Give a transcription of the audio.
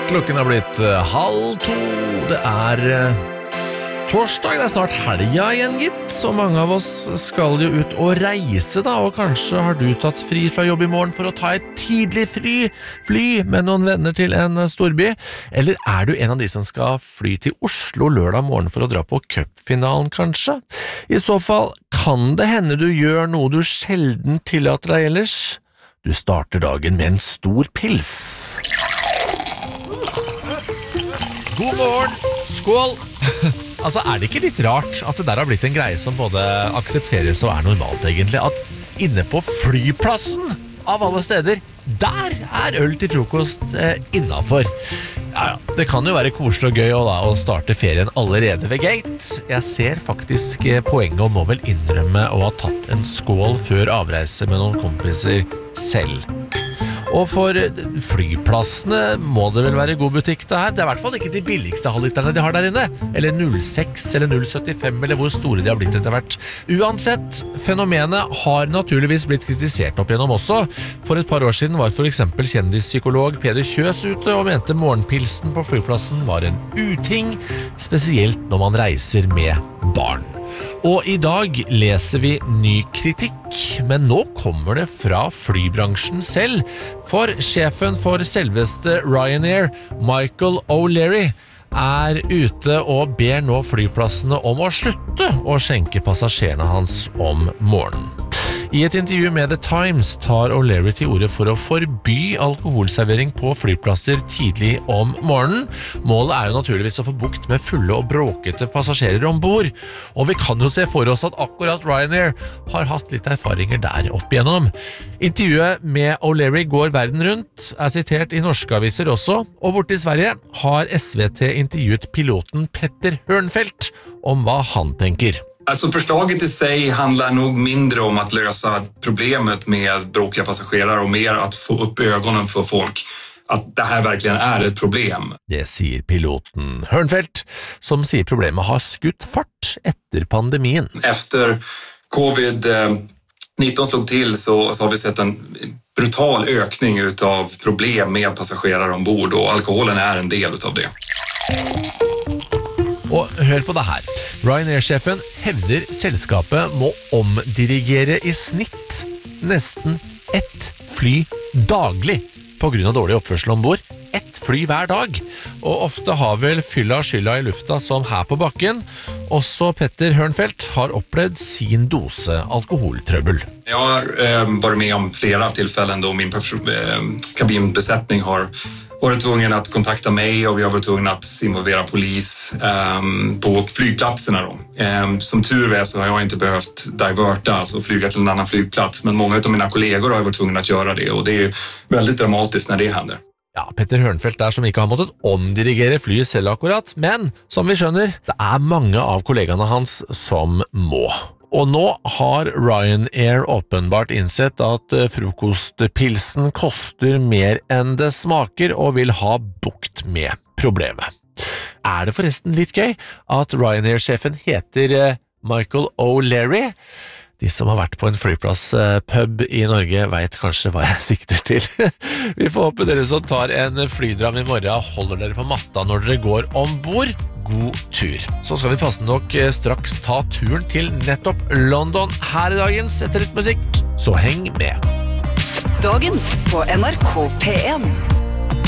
Klokken har blitt 1:30. Det torsdag, det snart helga igjen, gitt. Så mange av oss skal jo ut og reise da, og kanskje har du tatt fri fra jobb i morgen for å ta et tidlig fly med noen venner til en storby. Eller du en av de som skal fly til Oslo lørdag morgen for å dra på cupfinalen, kanskje? I så fall kan det hende du gjør noe du sjelden tillater deg ellers. Du starter dagen med en stor pils. God morgen, skål! Altså, det ikke litt rart at det der har blitt en greie som både aksepteres og normalt, egentlig? At inne på flyplassen, av alle steder, der øl til frokost innenfor. Ja, det kan jo være koselig og gøy å starte ferien allerede ved gate. Jeg ser faktisk poenget og må vel innrømme å ha tatt en skål før avreise med noen kompiser selv. Og for flyplassene må det vel være god butikk det her. Det I hvert fall ikke de billigste halvliterne de har der inne. Eller 06 eller 075 eller hvor store de har blitt etter hvert. Uansett, fenomenet har naturligvis blitt kritisert opp igjennom også. For et par år siden var for eksempel kjendispsykolog Peder Kjøs ute og mente morgenpilsen på flyplassen var en uting, spesielt når man reiser med barn. Og I dag leser vi ny kritikk, men nå kommer det fra flybransjen selv, for sjefen for selveste Ryanair, Michael O'Leary, ute og ber nå flyplassene om å slutte å skjenke passasjerene hans om morgenen. I et intervju med The Times tar O'Leary til orde for å forby alkoholservering på flyplasser tidlig om morgenen. Målet jo naturligvis å få bukt med fulle og bråkete passasjerer ombord. Og vi kan jo se for oss at akkurat Ryanair har hatt litt erfaringer der opp igjennom. Intervjuet med O'Leary går verden rundt, sitert I norske aviser også, og borte I Sverige har SVT intervjuet piloten Petter Hörnfeldt om hva han tenker. Alltså förslaget I sig handlar nog mindre om att lösa problemet med bråkiga passagerare och mer att få upp ögonen för folk att det här verkligen ett problem. Det sier piloten Hörnfeldt, som sier problemet har skutt fart etter pandemien. Efter covid-19 slog till så har vi sett en brutal ökning utav problem med passagerare ombord och alkoholen en del utav det. Og hør på det her. Ryanair-sjefen hevder selskapet må omdirigere I snitt nesten ett fly daglig på grunn av dårlig oppførsel ombord. Ett fly hver dag. Og ofte har vel fylla skylda I lufta som her på bakken. Også Petter Hörnfeldt har opplevd sin dose alkoholtrøbbel. Jeg har varit med om flera tillfällen då min kabinbesättning har varit tvungen att kontakta mig och vi har varit tvungna att involvera polis på flygplatserna då. Som tur är så har jag inte behövt diverta, alltså flyga till en annan flygplats, men många av mina kollegor har varit tvungna att göra det och det är väldigt dramatiskt när det händer. Ja, Petter Hörnfeldt som ikke har måttet omdirigere flyet selv akkurat, men som vi skjønner, det mange av kollegene hans som må. Og nå har Ryanair åpenbart innsett at frokostpilsen koster mer enn det smaker og vil ha bukt med problemet. Det forresten litt gøy at Ryanair-sjefen heter Michael O'Leary? De som har vært på en flyplasspub I Norge vet kanskje hva jeg sikter til. Vi får håpe dere som tar en flydram I morgen holder dere på matta når dere går ombord. God tur. Så skal vi passe nok straks ta turen til nettopp London her I dagens etter litt musikk. Så heng med. Dagens på NRK P1.